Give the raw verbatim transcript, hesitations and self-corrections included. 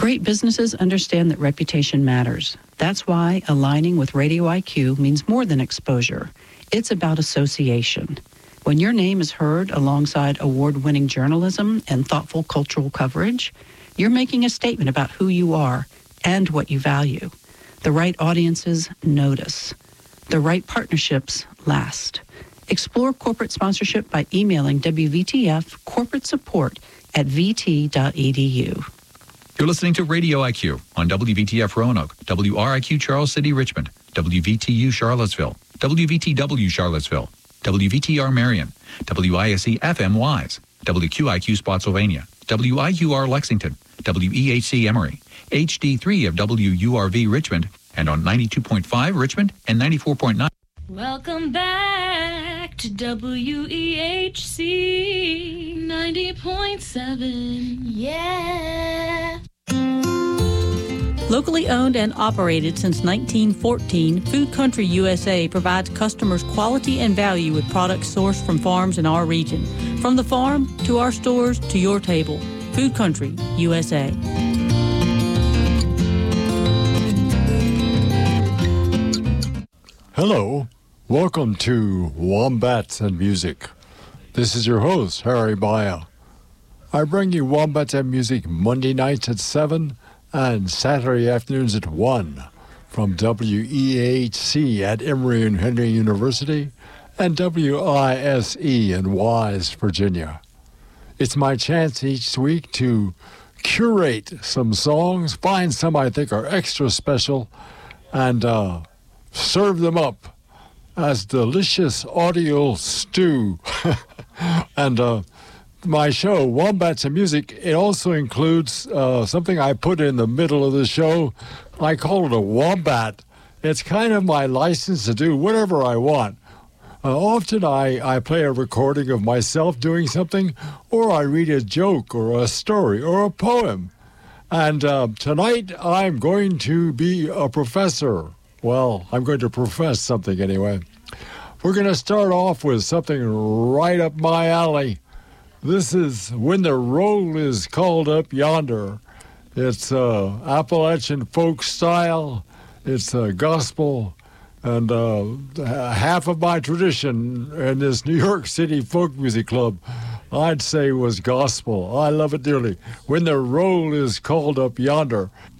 Great businesses understand that reputation matters. That's why aligning with Radio I Q means more than exposure. It's about association. When your name is heard alongside award-winning journalism and thoughtful cultural coverage, you're making a statement about who you are and what you value. The right audiences notice. The right partnerships last. Explore corporate sponsorship by emailing W V T F corporate support at v t dot e d u. You're listening to Radio I Q on W V T F Roanoke, W R I Q Charles City Richmond, W V T U Charlottesville, W V T W Charlottesville, W V T R Marion, W I S E F M Wise, W Q I Q Spotsylvania, W I U R Lexington, W E H C Emory, H D three of W U R V Richmond, and on ninety-two point five Richmond and ninety-four point nine. Welcome back to W E H C ninety point seven. Yeah. Locally owned and operated since nineteen fourteen, Food Country U S A provides customers quality and value with products sourced from farms in our region. From the farm to our stores to your table, Food Country U S A. Hello, welcome to Wombats and Music. This is your host, Harry Baya. I bring you Wombats and Music Monday nights at seven and Saturday afternoons at one from W E H C at Emory and Henry University and W I S E in Wise, Virginia. It's my chance each week to curate some songs, find some I think are extra special, and uh, serve them up as delicious audio stew. and uh, my show, Wombats and Music, it also includes uh, something I put in the middle of the show. I call it a wombat. It's kind of my license to do whatever I want. Uh, often I, I play a recording of myself doing something, or I read a joke or a story or a poem. And uh, tonight I'm going to be a professor. Well, I'm going to profess something anyway. We're going to start off with something right up my alley. This is When the Roll is Called Up Yonder. It's uh, Appalachian folk style. It's uh, gospel. And uh, half of my tradition in this New York City folk music club, I'd say, was gospel. I love it dearly. When the Roll is Called Up Yonder.